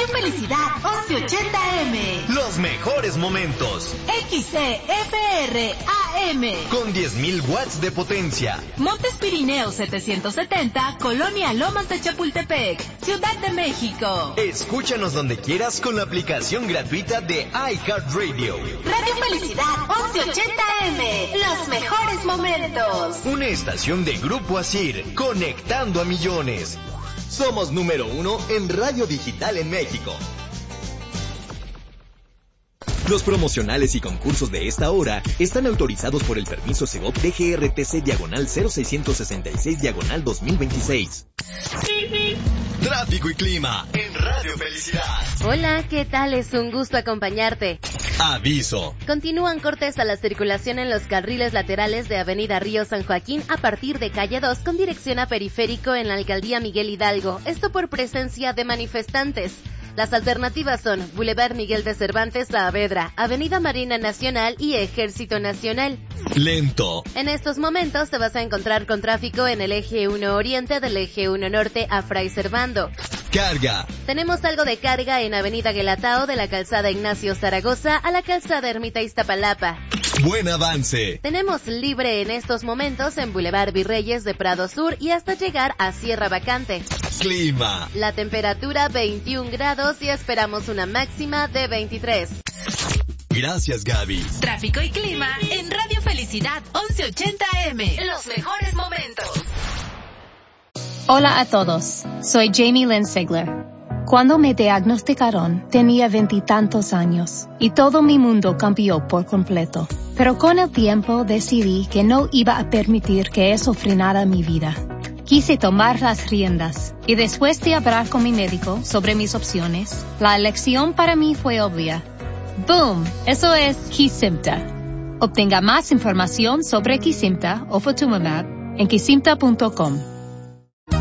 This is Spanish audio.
Felicidad 1180M. Los mejores momentos. XCFR AM. Con 10.000 watts de potencia. Montes Pirineos 770, Colonia Lomas de Chapultepec, Ciudad de México. Escúchanos donde quieras con la aplicación gratuita de iHeartRadio. Radio Felicidad 1180M. Los mejores momentos. Una estación de Grupo Asir, conectando a millones. Somos número 1 en radio digital en México. Los promocionales y concursos de esta hora están autorizados por el permiso Segov DGRTC/0666/2026. Tráfico y clima en Radio Felicidad. Hola, ¿qué tal? Es un gusto acompañarte. Aviso. Continúan cortes a la circulación en los carriles laterales de Avenida Río San Joaquín a partir de calle 2 con dirección a Periférico en la alcaldía Miguel Hidalgo. Esto por presencia de manifestantes. Las alternativas son Boulevard Miguel de Cervantes, Saavedra, Avenida Marina Nacional y Ejército Nacional. Lento. En estos momentos te vas a encontrar con tráfico en el eje 1 Oriente del eje 1 Norte a Fray Servando. Carga. Tenemos algo de carga en Avenida Guelatao de la calzada Ignacio Zaragoza a la calzada Ermita Iztapalapa. Buen avance. Tenemos libre en estos momentos en Boulevard Virreyes de Prado Sur y hasta llegar a Sierra Vacante. Clima. La temperatura 21 grados y esperamos una máxima de 23. Gracias, Gaby. Tráfico y clima en Radio Felicidad 1180M. Los mejores momentos. Hola a todos, soy Jamie Lynn Sigler. Cuando me diagnosticaron, tenía 20 y tantos años y todo mi mundo cambió por completo. Pero con el tiempo decidí que no iba a permitir que eso frenara mi vida. Quise tomar las riendas y después de hablar con mi médico sobre mis opciones, la elección para mí fue obvia. ¡Boom! Eso es Kesimpta. Obtenga más información sobre Kesimpta o Ofatumumab en kesimpta.com.